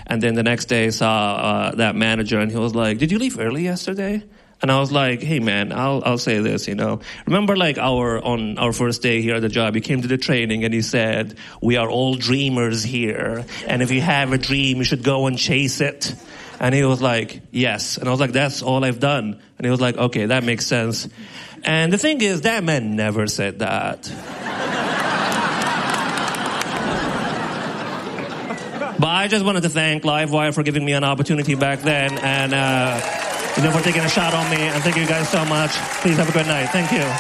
And then the next day saw that manager, and he was like, "Did you leave early yesterday?" And I was like, "Hey man, I'll say this, Remember on our first day here at the job, you came to the training and he said, 'We are all dreamers here. And if you have a dream, you should go and chase it.'" And he was like, "Yes." And I was like, "That's all I've done." And he was like, "Okay, that makes sense." And the thing is, that man never said that. But I just wanted to thank Livewire for giving me an opportunity back then, and for taking a shot on me. And thank you guys so much. Please have a good night. Thank you.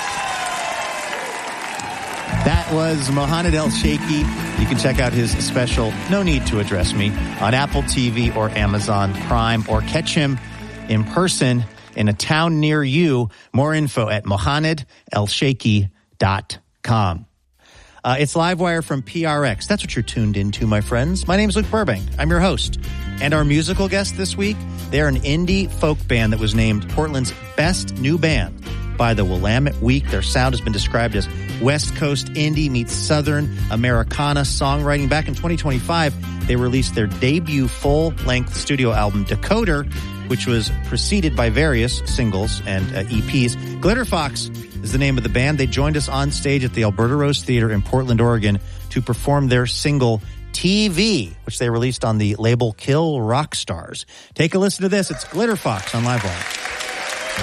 That was Mohanad Elsheikhy. You can check out his special, No Need to Address Me, on Apple TV or Amazon Prime, or catch him in person in a town near you. More info at mohanadelsheikhy.com. It's Livewire from PRX. That's what you're tuned into, my friends. My name is Luke Burbank. I'm your host. And our musical guest this week, they're an indie folk band that was named Portland's best new band by the Willamette Week. Their sound has been described as West Coast indie meets Southern Americana songwriting. Back in 2025, they released their debut full-length studio album, Decoder, which was preceded by various singles and EPs. Glitter Fox is the name of the band. They joined us on stage at the Alberta Rose Theater in Portland, Oregon, to perform their single TV, which they released on the label Kill Rock Stars. Take a listen to this. It's Glitter Fox on Livewire.